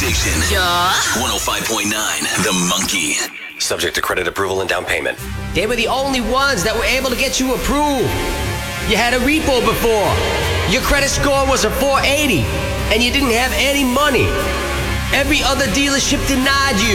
station. Yeah. 105.9 The Monkey. Subject to credit approval and down payment. They were the only ones that were able to get you approved. You had a repo before. Your credit score was a 480, and you didn't have any money. Every other dealership denied you.